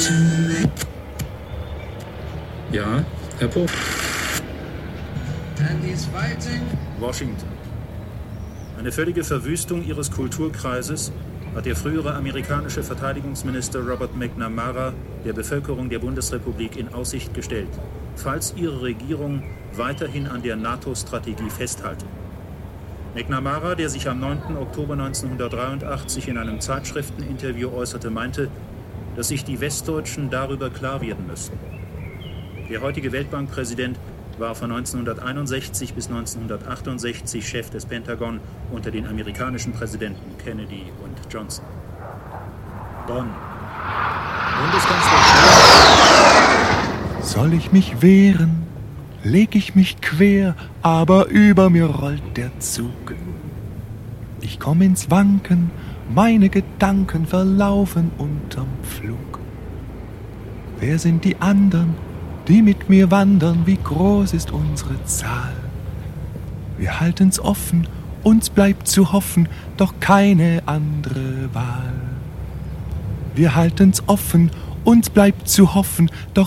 Ja, Herr Pope. And he's fighting. Washington. Eine völlige Verwüstung ihres Kulturkreises hat der frühere amerikanische Verteidigungsminister Robert McNamara der Bevölkerung der Bundesrepublik in Aussicht gestellt, falls ihre Regierung weiterhin an der NATO-Strategie festhalte. McNamara, der sich am 9. Oktober 1983 in einem Zeitschrifteninterview äußerte, meinte, dass sich die Westdeutschen darüber klar werden müssten. Der heutige Weltbankpräsident war von 1961 bis 1968 Chef des Pentagon unter den amerikanischen Präsidenten Kennedy und Johnson. Bonn. Bundeskanzler. Soll ich mich wehren, leg ich mich quer, aber über mir rollt der Zug. Ich komm ins Wanken, meine Gedanken verlaufen unterm Flug. Wer sind die anderen, die mit mir wandern? Wie groß ist unsere Zahl? Wir halten's offen, uns bleibt zu hoffen, doch keine andere Wahl. Wir halten's offen, uns bleibt zu hoffen, doch